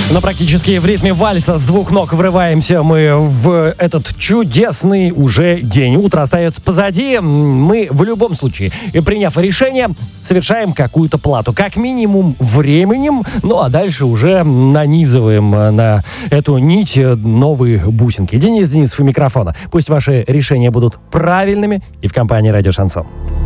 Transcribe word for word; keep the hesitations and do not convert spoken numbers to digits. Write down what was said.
Но практически в ритме вальса с двух ног врываемся мы в этот чудесный уже день. Утро остается позади. Мы в любом случае, приняв решение, совершаем какую-то плату. Как минимум временем, ну а дальше уже нанизываем на эту нить новые бусинки. Денис Денисов у микрофона. Пусть ваши решения будут правильными и в компании «Радио Шансон».